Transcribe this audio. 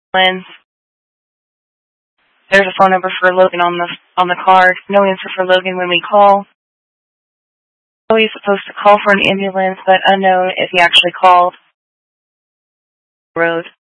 Lens. There's a phone number for Logan on the card. No answer for Logan when we call. He's supposed to call for an ambulance, but unknown if he actually called. Road.